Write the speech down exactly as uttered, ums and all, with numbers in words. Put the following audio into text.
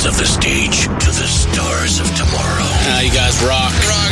of the stage to the stars of tomorrow. Ah, you guys rock. Rock.